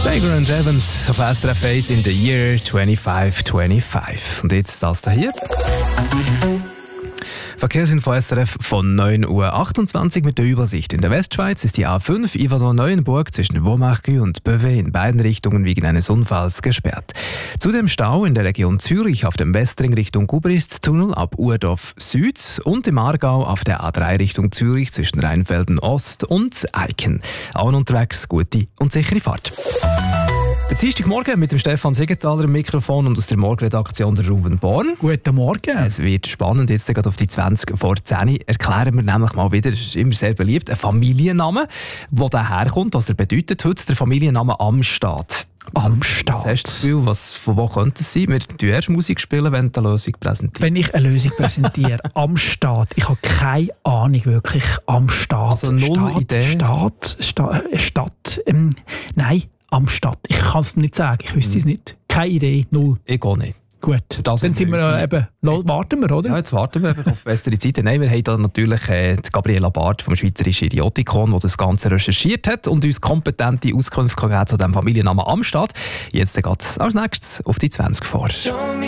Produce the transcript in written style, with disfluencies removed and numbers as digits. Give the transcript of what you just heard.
Sager and Evans auf SRF 1 in the year 2525. Und jetzt das hier. Verkehrsinfo SRF von 9.28 Uhr mit der Übersicht. In der Westschweiz ist die A5 Yverdon-Neuenburg zwischen Vaumarcq und Beauvais in beiden Richtungen wegen eines Unfalls gesperrt. Zudem Stau in der Region Zürich auf dem Westring Richtung Gubrist-Tunnel ab Urdorf Süd und im Aargau auf der A3 Richtung Zürich zwischen Rheinfelden Ost und Eiken. Allen unterwegs gute und sichere Fahrt. Der Dienstagmorgen mit dem Stefan Siegenthaler im Mikrofon und aus der Morgenredaktion der Ruben Born. Guten Morgen. Es wird spannend, jetzt gerade auf die 20 vor 10 erklären wir nämlich mal wieder, das ist immer sehr beliebt, ein Familienname, wo der herkommt, was er bedeutet. Heute der Familienname Amstadt. Amstadt. Was hast du das Gefühl, von wo könnte es sein? Wir spielen erst Musik, spielen, wenn du eine Lösung präsentierst. Wenn ich eine Lösung präsentiere, Amstadt. Ich habe keine Ahnung wirklich. Amstadt. Also null Idee? Stadt. Nein, Amstadt. Ich kann es nicht sagen. Ich wüsste es nicht. Keine Idee. Null. Ich auch nicht. Gut, dann sind wir warten wir, oder? Ja, jetzt warten wir einfach auf bessere Zeiten. Nein, wir haben da natürlich die Gabriela Barth vom Schweizerischen Idiotikon, die das Ganze recherchiert hat und uns kompetente Auskünfte gegeben zu dem Familiennamen Amstadt. Jetzt geht es als nächstes auf die 20 vor.